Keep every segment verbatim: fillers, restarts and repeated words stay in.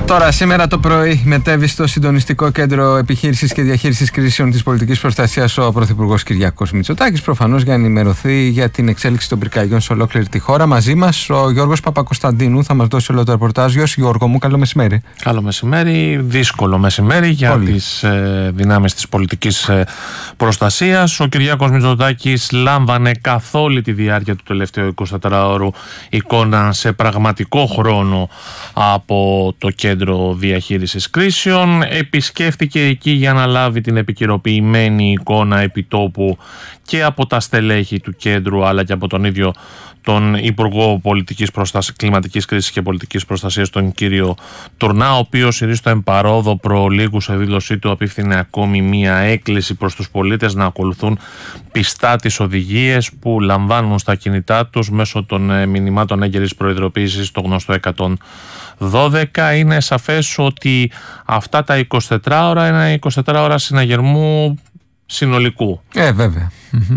Τώρα, σήμερα το πρωί, μετέβη στο Συντονιστικό Κέντρο Επιχείρησης και Διαχείρισης Κρίσεων της Πολιτικής Προστασίας ο Πρωθυπουργός Κυριάκος Μητσοτάκης, προφανώς για να ενημερωθεί για την εξέλιξη των πυρκαγιών σε ολόκληρη τη χώρα. Μαζί μας ο Γιώργος Παπακοσταντίνου θα μας δώσει όλο το ρεπορτάζ. Γιώργο μου, καλό μεσημέρι. Καλό μεσημέρι, δύσκολο μεσημέρι για Πολύ. τις ε, δυνάμεις της πολιτικής ε, προστασίας. Ο Κυριάκος Μητσοτάκης λάμβανε καθ' όλη τη διάρκεια του τελευταίου εικοσιτετράωρου εικόνα σε πραγματικό χρόνο από το Κέντρο Διαχείρισης Κρίσεων. Επισκέφτηκε εκεί για να λάβει την επικαιροποιημένη εικόνα επιτόπου και από τα στελέχη του κέντρου αλλά και από τον ίδιο τον Υπουργό Πολιτικής Προστασίας, Κλιματικής Κρίσης και Πολιτικής Προστασίας, τον κύριο Τουρνά, ο οποίος ειρίστο εμπαρόδο προλίγου σε δήλωσή του απίφθινε ακόμη μία έκκληση προς τους πολίτες να ακολουθούν πιστά τις οδηγίες που λαμβάνουν στα κινητά τους μέσω των μηνυμάτων έγκαιρης προειδοποίησης, το γνωστό εκατόν δώδεκα. Είναι σαφές ότι αυτά τα εικοσιτέσσερις ώρα είναι εικοσιτέσσερις ώρα συναγερμού συνολικού. Ε, βέβαια.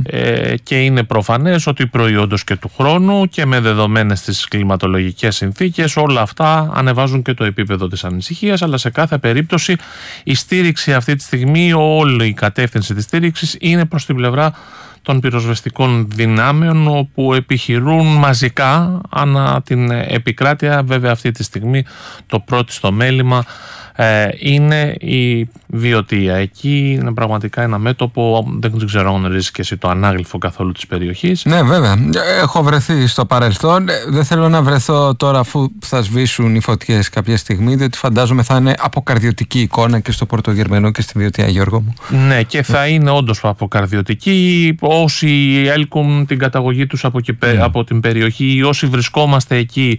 Ε, και είναι προφανές ότι προϊόντος και του χρόνου και με δεδομένες τις κλιματολογικές συνθήκες όλα αυτά ανεβάζουν και το επίπεδο της ανησυχίας, αλλά σε κάθε περίπτωση η στήριξη αυτή τη στιγμή, όλη η κατεύθυνση της στήριξης είναι προς την πλευρά των πυροσβεστικών δυνάμεων, όπου επιχειρούν μαζικά ανά την επικράτεια. Βέβαια αυτή τη στιγμή το πρώτο στο μέλημα ε, είναι η Βιωτία. Εκεί είναι πραγματικά ένα μέτωπο, δεν ξέρω αν γνωρίζεις και εσύ το ανάγλυφο καθόλου της περιοχής. Ναι, βέβαια. Έχω βρεθεί στο παρελθόν. Δεν θέλω να βρεθώ τώρα αφού θα σβήσουν οι φωτιές κάποια στιγμή, διότι φαντάζομαι θα είναι αποκαρδιωτική εικόνα και στο Πρωτογερμενό και στη Βιωτία, Γιώργο μου. Ναι, και θα είναι όντως αποκαρδιωτική. Όσοι έλκουν την καταγωγή τους από, και, mm. από την περιοχή, ή όσοι βρισκόμαστε εκεί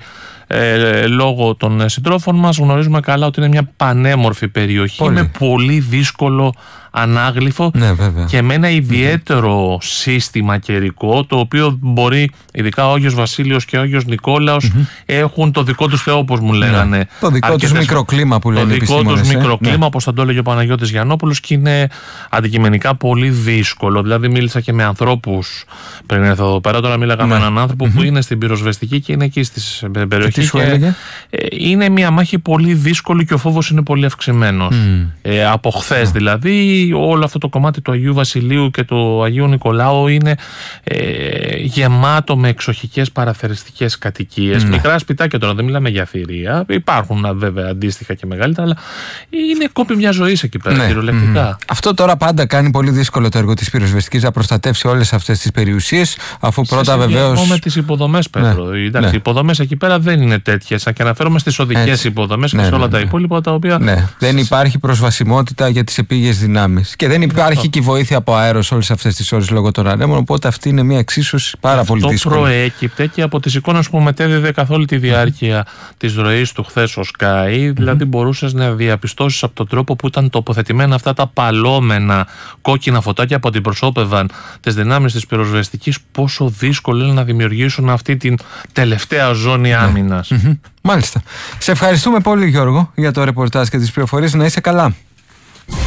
ε, λόγω των συντρόφων μας, γνωρίζουμε καλά ότι είναι μια πανέμορφη περιοχή. Πολύ. Με πολύ δύσκολο ανάγλυφο, ναι, και με ένα ιδιαίτερο mm-hmm. σύστημα καιρικό, το οποίο μπορεί, ειδικά ο Άγιος Βασίλειος και ο Άγιος Νικόλαος mm-hmm. έχουν το δικό τους Θεό, όπως μου λέγανε. Ναι. Το δικό τους μικροκλίμα που λένε οι επιστήμονες. Το δικό τους μικροκλίμα, ναι. όπως θα το έλεγε ο Παναγιώτης Γιαννόπουλος, και είναι αντικειμενικά πολύ δύσκολο. Δηλαδή μίλησα και με ανθρώπους πριν έρθω εδώ πέρα, τώρα μίλαγα ναι. με έναν άνθρωπο mm-hmm. που είναι στην πυροσβεστική και είναι εκεί στις περιοχές. Τι σου έλεγε? Είναι μια μάχη πολύ δύσκολη και ο φόβος είναι πολύ αυξημένος. Mm. Ε, από χθες mm. δηλαδή, όλο αυτό το κομμάτι του Αγίου Βασιλείου και του Αγίου Νικολάου είναι ε, γεμάτο με εξοχικές παραθεριστικές κατοικίες. Mm. Μικρά σπιτάκια τώρα, δεν μιλάμε για θηρία. Υπάρχουν βέβαια αντίστοιχα και μεγαλύτερα, αλλά είναι κόπη μια ζωή εκεί πέρα, ναι. κυριολεκτικά. Mm. Αυτό τώρα πάντα κάνει πολύ δύσκολο το έργο της πυροσβεστικής να προστατεύσει όλες αυτές τις περιουσίες, αφού πρώτα βεβαίως. Με τις υποδομές, Πέτρο. Ναι. Εντάξει, ναι. οι υποδομές εκεί πέρα δεν είναι τέτοιες. Και αναφέρομαι στις οδικές υποδομές και ναι, σε όλα ναι, ναι. τα υπόλοιπα τα οποία. Ναι. Δεν υπάρχει προσβασιμότητα για τις επίγειες δυνάμεις. Και δεν υπάρχει αυτό. Και η βοήθεια από αέρο όλες αυτές τις ώρες λόγω των ανέμων. Οπότε αυτή είναι μια εξίσωση πάρα αυτό πολύ δύσκολη. Αυτό προέκυπτε και από τις εικόνες που μετέδιδε καθ' όλη τη διάρκεια mm-hmm. της ροής του χθες ο Sky. Mm-hmm. Δηλαδή μπορούσες να διαπιστώσεις από τον τρόπο που ήταν τοποθετημένα αυτά τα παλώμενα κόκκινα φωτάκια που αντιπροσώπευαν τις δυνάμεις της πυροσβεστικής, πόσο δύσκολο είναι να δημιουργήσουν αυτή την τελευταία ζώνη mm-hmm. άμυνας. Mm-hmm. Μάλιστα. Σε ευχαριστούμε πολύ, Γιώργο, για το ρεπορτάζ και τις πληροφορίες. Να είσαι καλά.